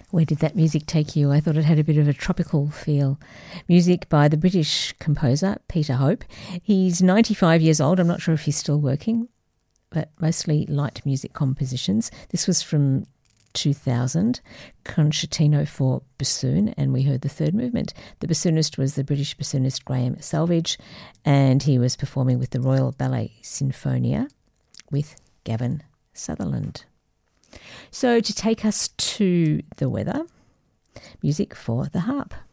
Where did that music take you? I thought it had a bit of a tropical feel. Music by the British composer Peter Hope. He's 95 years old. I'm not sure if he's still working, but mostly light music compositions. This was from 2000, Concertino for Bassoon, and we heard the third movement. The bassoonist was the British bassoonist Graham Salvage, and he was performing with the Royal Ballet Sinfonia with Gavin Sutherland. So to take us to the weather, music for the harp.